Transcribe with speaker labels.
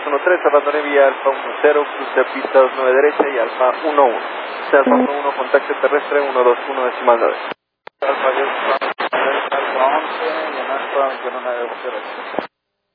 Speaker 1: 213, abandoné vía Alfa 10, cruce pista 29 derecha y Alfa 11. Alfa 11, contacto terrestre 121 decimal 9. Alfa 10, Alfa 11, y en Alfa 21 9.